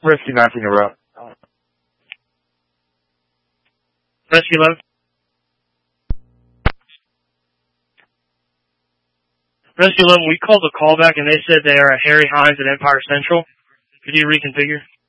Rescue 19 around. Rescue 11. Rescue 11, we called the callback and they said they are at Harry Hines at Empire Central. Could you reconfigure?